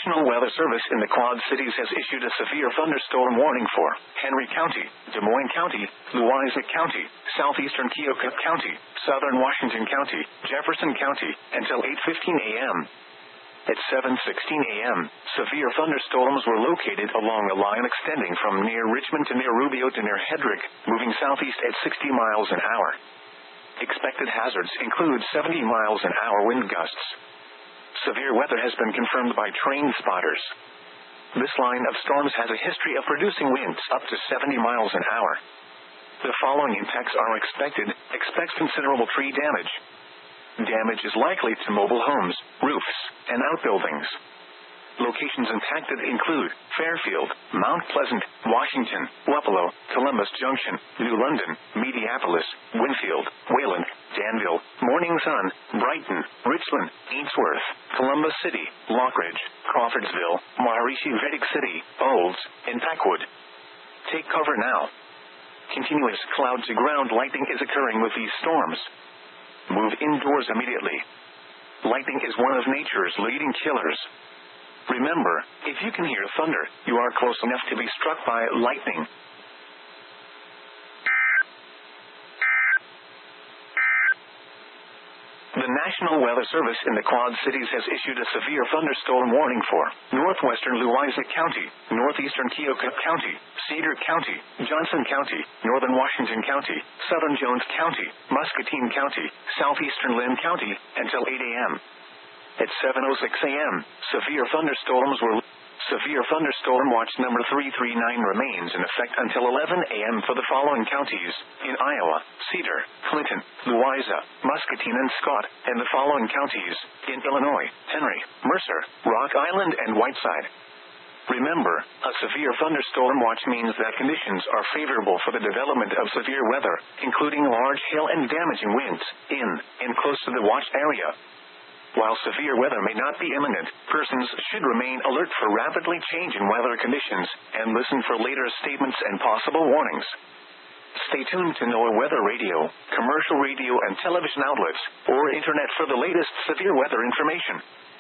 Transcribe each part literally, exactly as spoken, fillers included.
National Weather Service in the Quad Cities has issued a severe thunderstorm warning for Henry County, Des Moines County, Louisa County, southeastern Keokuk County, southern Washington County, Jefferson County, until eight fifteen a.m. At seven sixteen a.m., severe thunderstorms were located along a line extending from near Richmond to near Rubio to near Hedrick, moving southeast at sixty miles an hour. Expected hazards include seventy miles an hour wind gusts. Severe weather has been confirmed by train spotters. This line of storms has a history of producing winds up to seventy miles an hour. The following impacts are expected. Expect considerable tree damage. Damage is likely to mobile homes, roofs, and outbuildings. Locations impacted include Fairfield, Mount Pleasant, Washington, Wapello, Columbus Junction, New London, Mediapolis, Winfield, Wayland, Danville, Morning Sun, Brighton, Richland, Ainsworth, Columbus City, Lockridge, Crawfordsville, Maharishi Vedic City, Olds, and Packwood. Take cover now. Continuous cloud-to-ground lightning is occurring with these storms. Move indoors immediately. Lightning is one of nature's leading killers. Remember, if you can hear thunder, you are close enough to be struck by lightning. The National Weather Service in the Quad Cities has issued a severe thunderstorm warning for northwestern Louisa County, northeastern Keokuk County, Cedar County, Johnson County, northern Washington County, southern Jones County, Muscatine County, southeastern Lynn County, until eight a.m. At seven oh six a.m., severe thunderstorms were... Severe thunderstorm watch number three three nine remains in effect until eleven a.m. for the following counties: in Iowa, Cedar, Clinton, Louisa, Muscatine and Scott, and the following counties: in Illinois, Henry, Mercer, Rock Island and Whiteside. Remember, a severe thunderstorm watch means that conditions are favorable for the development of severe weather, including large hail and damaging winds, in and close to the watch area. While severe weather may not be imminent, persons should remain alert for rapidly changing weather conditions and listen for later statements and possible warnings. Stay tuned to NOAA Weather Radio, commercial radio and television outlets, or internet for the latest severe weather information.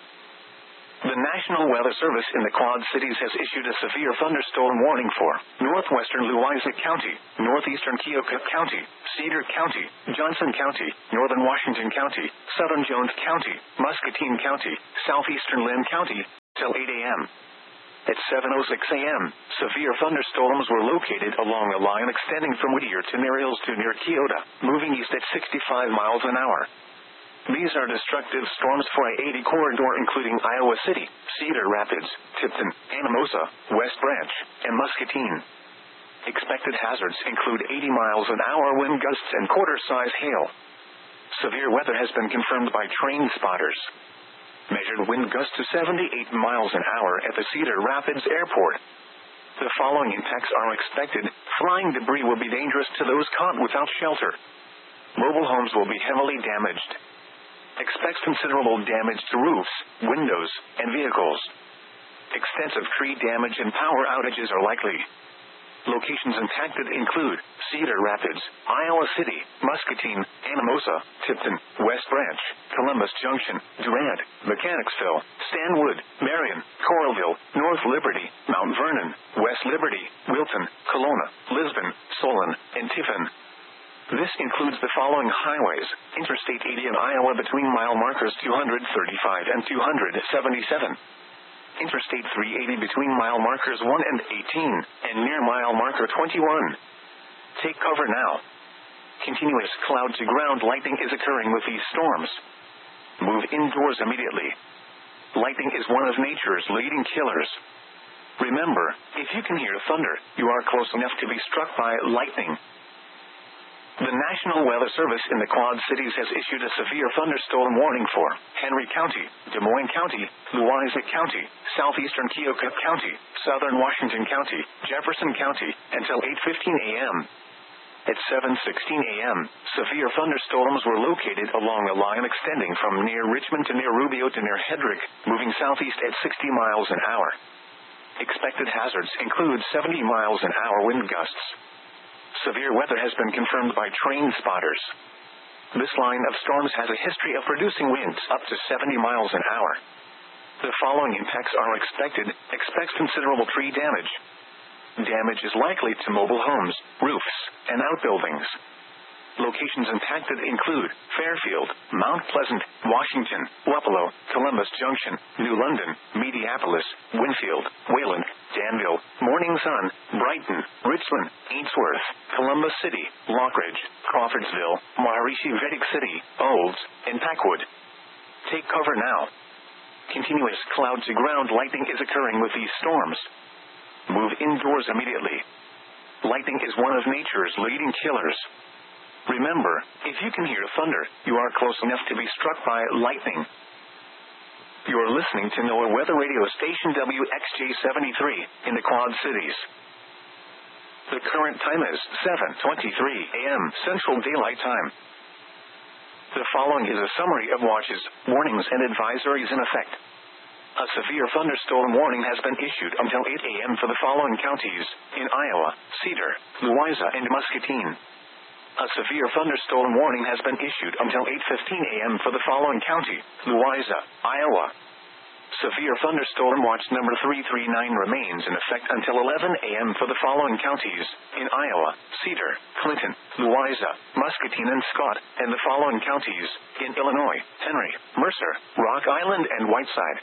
The National Weather Service in the Quad Cities has issued a severe thunderstorm warning for northwestern Louisa County, northeastern Keokuk County, Cedar County, Johnson County, northern Washington County, southern Jones County, Muscatine County, southeastern Lynn County, till eight a.m. At seven oh six a.m., severe thunderstorms were located along a line extending from Whittier to near Hills to near Keota, moving east at sixty-five miles an hour. These are destructive storms for I eighty corridor including Iowa City, Cedar Rapids, Tipton, Anamosa, West Branch, and Muscatine. Expected hazards include eighty miles an hour wind gusts and quarter-size hail. Severe weather has been confirmed by train spotters. Measured wind gusts to seventy-eight miles an hour at the Cedar Rapids Airport. The following impacts are expected. Flying debris will be dangerous to those caught without shelter. Mobile homes will be heavily damaged. Expect considerable damage to roofs, windows, and vehicles. Extensive tree damage and power outages are likely. Locations impacted include Cedar Rapids, Iowa City, Muscatine, Anamosa, Tipton, West Branch, Columbus Junction, Durant, Mechanicsville, Stanwood, Marion, Coralville, North Liberty, Mount Vernon, West Liberty, Wilton, Kelowna, Lisbon, Solon, and Tiffin. This includes the following highways: Interstate eighty in Iowa between mile markers two thirty-five and two seventy-seven. Interstate three eighty between mile markers one and eighteen, and near mile marker twenty-one. Take cover now. Continuous cloud-to-ground lightning is occurring with these storms. Move indoors immediately. Lightning is one of nature's leading killers. Remember, if you can hear thunder, you are close enough to be struck by lightning. The National Weather Service in the Quad Cities has issued a severe thunderstorm warning for Henry County, Des Moines County, Louisa County, southeastern Keokuk County, southern Washington County, Jefferson County, until eight fifteen a.m. At seven sixteen a.m., severe thunderstorms were located along a line extending from near Richmond to near Rubio to near Hedrick, moving southeast at sixty miles an hour. Expected hazards include seventy miles an hour wind gusts. Severe weather has been confirmed by train spotters. This line of storms has a history of producing winds up to seventy miles an hour. The following impacts are expected. Expect considerable tree damage. Damage is likely to mobile homes, roofs, and outbuildings. Locations impacted include Fairfield, Mount Pleasant, Washington, Wapello, Columbus Junction, New London, Mediapolis, Winfield, Wayland, Danville, Morning Sun, Brighton, Richland, Ainsworth, Columbus City, Lockridge, Crawfordsville, Maharishi Vedic City, Olds, and Packwood. Take cover now. Continuous cloud-to-ground lightning is occurring with these storms. Move indoors immediately. Lightning is one of nature's leading killers. Remember, if you can hear thunder, you are close enough to be struck by lightning. You are listening to NOAA Weather Radio Station W X J seventy-three in the Quad Cities. The current time is seven twenty-three a m Central Daylight Time. The following is a summary of watches, warnings, and advisories in effect. A severe thunderstorm warning has been issued until eight a m for the following counties in Iowa, Cedar, Louisa, and Muscatine. A severe thunderstorm warning has been issued until eight fifteen a m for the following county, Louisa, Iowa. Severe thunderstorm watch number three three nine remains in effect until eleven a m for the following counties in Iowa, Cedar, Clinton, Louisa, Muscatine, and Scott, and the following counties in Illinois, Henry, Mercer, Rock Island, and Whiteside.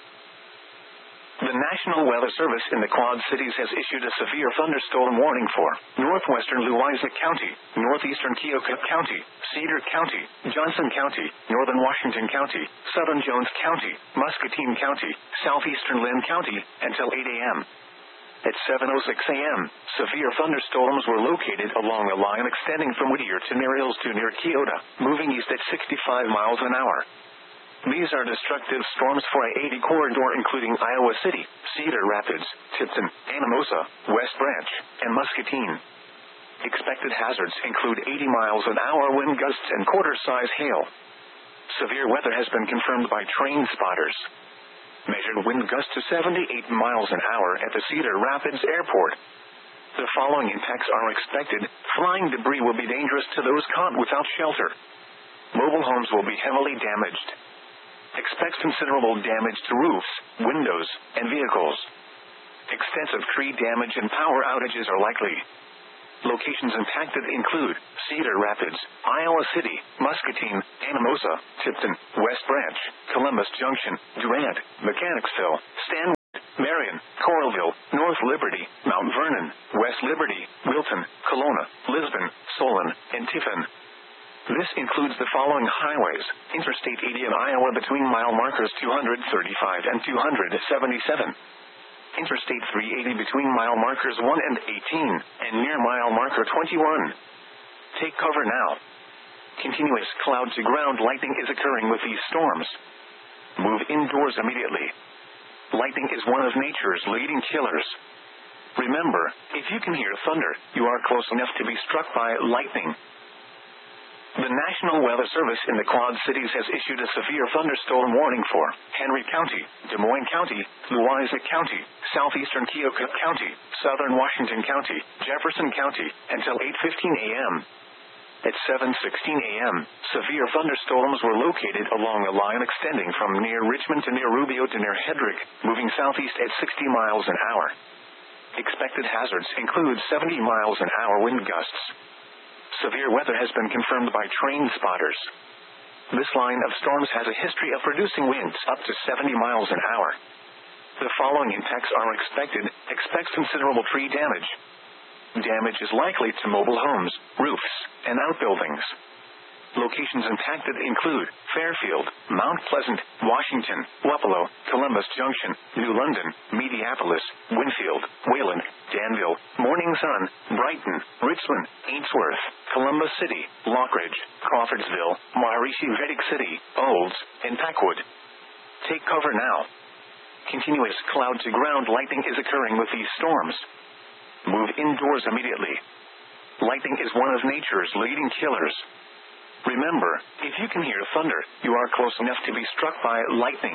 The National Weather Service in the Quad Cities has issued a severe thunderstorm warning for northwestern Louisa County, northeastern Keokuk County, Cedar County, Johnson County, northern Washington County, southern Jones County, Muscatine County, southeastern Lynn County, until eight a m At seven oh six a m, severe thunderstorms were located along a line extending from Whittier to near Hills to near Keota, moving east at sixty-five miles an hour. These are destructive storms for I eighty corridor including Iowa City, Cedar Rapids, Tipton, Anamosa, West Branch, and Muscatine. Expected hazards include eighty miles an hour wind gusts and quarter-size hail. Severe weather has been confirmed by train spotters. Measured wind gusts to seventy-eight miles an hour at the Cedar Rapids Airport. The following impacts are expected. Flying debris will be dangerous to those caught without shelter. Mobile homes will be heavily damaged. Expect considerable damage to roofs, windows, and vehicles. Extensive tree damage and power outages are likely. Locations impacted include Cedar Rapids, Iowa City, Muscatine, Anamosa, Tipton, West Branch, Columbus Junction, Durant, Mechanicsville, Stanwood, Marion, Coralville, North Liberty, Mount Vernon, West Liberty, Wilton, Kelowna, Lisbon, Solon, and Tiffin. This includes the following highways: Interstate eighty in Iowa between mile markers two thirty-five and two seventy-seven. Interstate three eighty between mile markers one and eighteen, and near mile marker twenty-one. Take cover now. Continuous cloud-to-ground lightning is occurring with these storms. Move indoors immediately. Lightning is one of nature's leading killers. Remember, if you can hear thunder, you are close enough to be struck by lightning. The National Weather Service in the Quad Cities has issued a severe thunderstorm warning for Henry County, Des Moines County, Louisa County, southeastern Keokuk County, southern Washington County, Jefferson County, until eight fifteen a m At seven sixteen a m, severe thunderstorms were located along a line extending from near Richmond to near Rubio to near Hedrick, moving southeast at sixty miles an hour. Expected hazards include seventy miles an hour wind gusts. Severe weather has been confirmed by train spotters. This line of storms has a history of producing winds up to seventy miles an hour. The following impacts are expected. Expect considerable tree damage. Damage is likely to mobile homes, roofs, and outbuildings. Locations impacted include Fairfield, Mount Pleasant, Washington, Wapello, Columbus Junction, New London, Mediapolis, Winfield, Wayland, Danville, Morning Sun, Brighton, Richland, Ainsworth, Columbus City, Lockridge, Crawfordsville, Maharishi Vedic City, Olds, and Packwood. Take cover now. Continuous cloud-to-ground lightning is occurring with these storms. Move indoors immediately. Lightning is one of nature's leading killers. Remember, if you can hear thunder, you are close enough to be struck by lightning.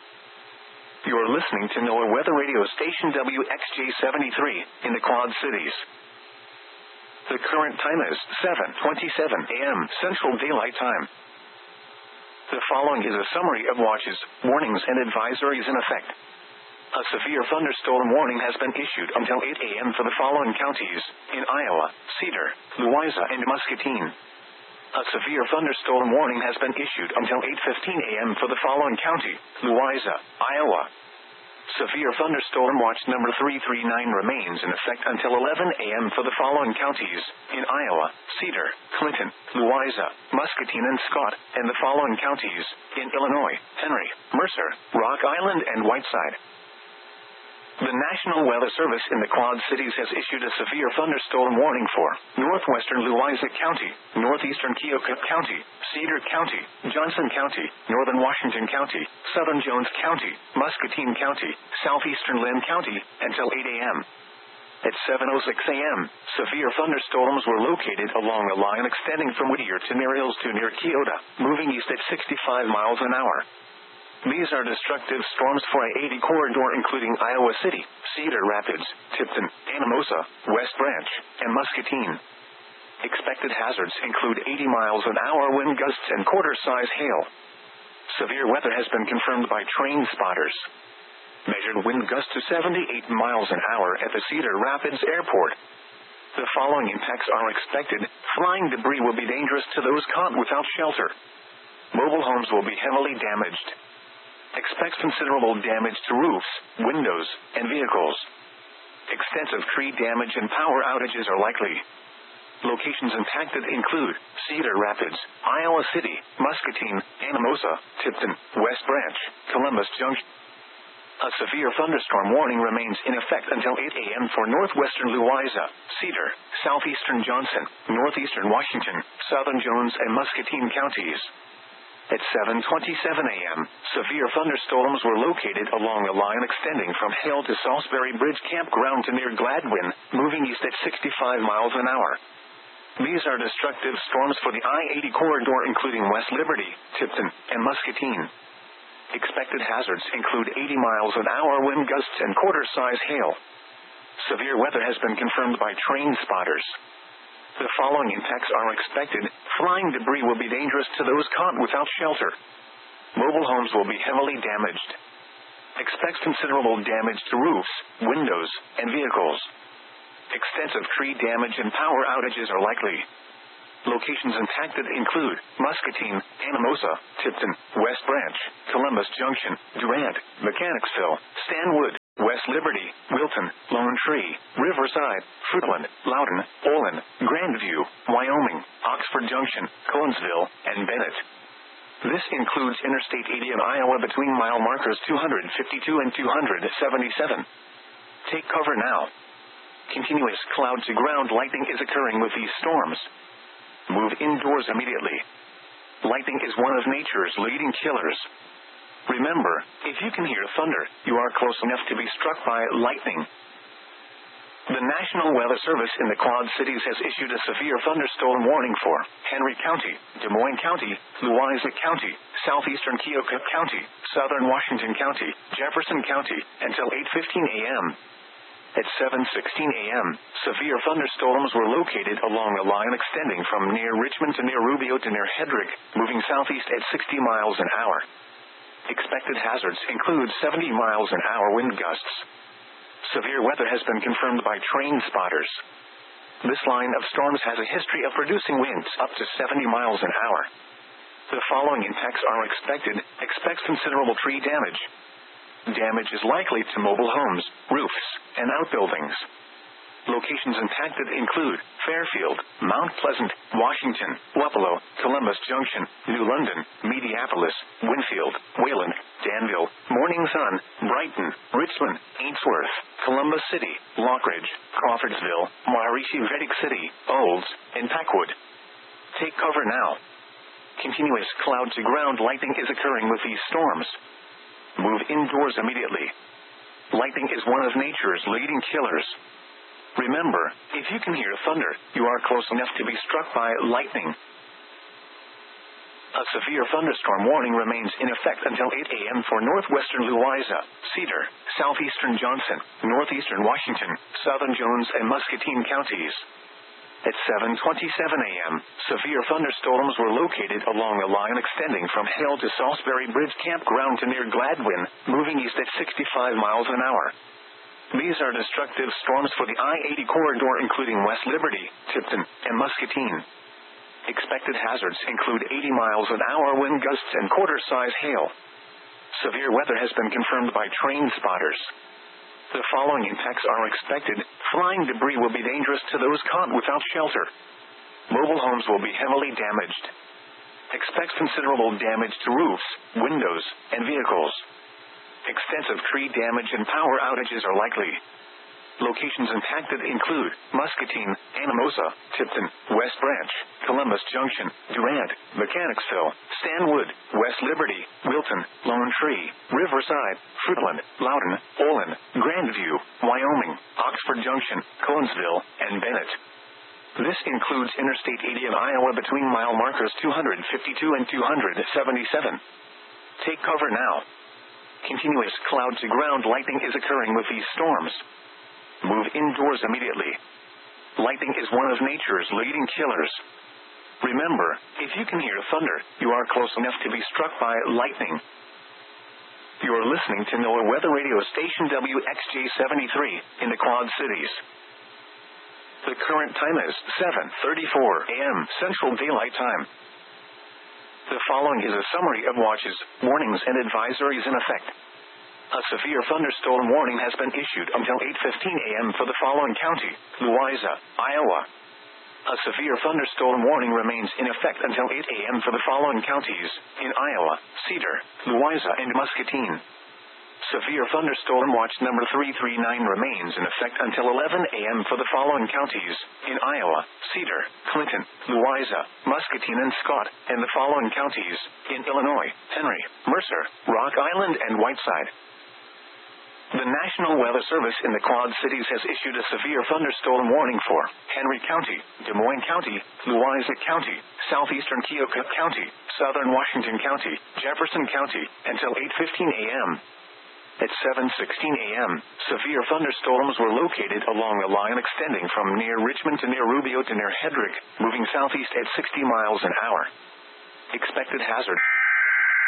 You are listening to NOAA Weather Radio Station W X J seventy-three in the Quad Cities. The current time is seven twenty-seven a m Central Daylight Time. The following is a summary of watches, warnings, and advisories in effect. A severe thunderstorm warning has been issued until eight a.m. for the following counties: in Iowa, Cedar, Louisa, and Muscatine. A severe thunderstorm warning has been issued until eight fifteen a.m. for the following county: Louisa, Iowa. Severe thunderstorm watch number three three nine remains in effect until eleven a.m. for the following counties: in Iowa, Cedar, Clinton, Louisa, Muscatine, and Scott, and the following counties: in Illinois, Henry, Mercer, Rock Island, and Whiteside. The National Weather Service in the Quad Cities has issued a severe thunderstorm warning for northwestern Louisa County, northeastern Keokuk County, Cedar County, Johnson County, northern Washington County, southern Jones County, Muscatine County, southeastern Lynn County, until eight a.m. At seven oh six a.m., severe thunderstorms were located along a line extending from Whittier to near Hills to near Keota, moving east at sixty-five miles an hour. These are destructive storms for I eighty corridor including Iowa City, Cedar Rapids, Tipton, Anamosa, West Branch, and Muscatine. Expected hazards include eighty miles an hour wind gusts and quarter-size hail. Severe weather has been confirmed by train spotters. Measured wind gusts to seventy-eight miles an hour at the Cedar Rapids Airport. The following impacts are expected. Flying debris will be dangerous to those caught without shelter. Mobile homes will be heavily damaged. Expect considerable damage to roofs, windows, and vehicles. Extensive tree damage and power outages are likely. Locations impacted include Cedar Rapids, Iowa City, Muscatine, Anamosa, Tipton, West Branch, Columbus Junction. A severe thunderstorm warning remains in effect until eight a.m. for northwestern Louisa, Cedar, southeastern Johnson, northeastern Washington, southern Jones, and Muscatine counties. At seven twenty-seven a.m., severe thunderstorms were located along a line extending from Hale to Salisbury Bridge Campground to near Gladwin, moving east at sixty-five miles an hour. These are destructive storms for the I eighty corridor including West Liberty, Tipton, and Muscatine. Expected hazards include eighty miles an hour wind gusts and quarter-size hail. Severe weather has been confirmed by train spotters. The following impacts are expected. Flying debris will be dangerous to those caught without shelter. Mobile homes will be heavily damaged. Expect considerable damage to roofs, windows, and vehicles. Extensive tree damage and power outages are likely. Locations impacted include Muscatine, Anamosa, Tipton, West Branch, Columbus Junction, Durant, Mechanicsville, Stanwood, West Liberty, Wilton, Lone Tree, Riverside, Fruitland, Loudon, Olin, Grandview, Wyoming, Oxford Junction, Conesville, and Bennett. This includes Interstate eighty in Iowa between mile markers two fifty-two and two seventy-seven. Take cover now. Continuous cloud-to-ground lightning is occurring with these storms. Move indoors immediately. Lightning is one of nature's leading killers. Remember, if you can hear thunder, you are close enough to be struck by lightning. The National Weather Service in the Quad Cities has issued a severe thunderstorm warning for Henry County, Des Moines County, Louisa County, southeastern Keokuk County, southern Washington County, Jefferson County, until eight fifteen a.m. At seven sixteen a.m., severe thunderstorms were located along a line extending from near Richmond to near Rubio to near Hedrick, moving southeast at sixty miles an hour. Expected hazards include seventy miles an hour wind gusts. Severe weather has been confirmed by train spotters. This line of storms has a history of producing winds up to seventy miles an hour. The following impacts are expected. Expect considerable tree damage. Damage is likely to mobile homes, roofs, and outbuildings. Locations impacted include Fairfield, Mount Pleasant, Washington, Wapello, Columbus Junction, New London, Mediapolis, Winfield, Wayland, Danville, Morning Sun, Brighton, Richmond, Ainsworth, Columbus City, Lockridge, Crawfordsville, Maharishi Vedic City, Olds, and Packwood. Take cover now. Continuous cloud-to-ground lightning is occurring with these storms. Move indoors immediately. Lightning is one of nature's leading killers. Remember, if you can hear thunder, you are close enough to be struck by lightning. A severe thunderstorm warning remains in effect until eight a.m. for northwestern Louisa, Cedar, southeastern Johnson, northeastern Washington, southern Jones, and Muscatine counties. At seven twenty-seven a.m., severe thunderstorms were located along a line extending from Hale to Salisbury Bridge Campground to near Gladwin, moving east at sixty-five miles an hour. These are destructive storms for the I eighty corridor, including West Liberty, Tipton, and Muscatine. Expected hazards include eighty miles an hour wind gusts and quarter-size hail. Severe weather has been confirmed by train spotters. The following impacts are expected. Flying debris will be dangerous to those caught without shelter. Mobile homes will be heavily damaged. Expect considerable damage to roofs, windows, and vehicles. Extensive tree damage and power outages are likely. Locations impacted include Muscatine, Anamosa, Tipton, West Branch, Columbus Junction, Durant, Mechanicsville, Stanwood, West Liberty, Wilton, Lone Tree, Riverside, Fruitland, Loudon, Olin, Grandview, Wyoming, Oxford Junction, Conesville, and Bennett. This includes Interstate eighty in Iowa between mile markers two fifty-two and two seventy-seven. Take cover now. Continuous cloud-to-ground lightning is occurring with these storms. Move indoors immediately. Lightning is one of nature's leading killers. Remember, if you can hear thunder, you are close enough to be struck by lightning. You are listening to NOAA Weather Radio Station W X J seventy-three in the Quad Cities. The current time is seven thirty-four a.m. Central Daylight Time. The following is a summary of watches, warnings, and advisories in effect. A severe thunderstorm warning has been issued until eight fifteen a.m. for the following county: Louisa, Iowa. A severe thunderstorm warning remains in effect until eight a.m. for the following counties: in Iowa, Cedar, Louisa, and Muscatine. Severe thunderstorm watch number three three nine remains in effect until eleven a.m. for the following counties: in Iowa, Cedar, Clinton, Louisa, Muscatine, and Scott, and the following counties: in Illinois, Henry, Mercer, Rock Island, and Whiteside. The National Weather Service in the Quad Cities has issued a severe thunderstorm warning for Henry County, Des Moines County, Louisa County, southeastern Keokuk County, southern Washington County, Jefferson County, until eight fifteen a.m. At seven sixteen a.m., severe thunderstorms were located along a line extending from near Richmond to near Rubio to near Hedrick, moving southeast at sixty miles an hour. Expected hazard.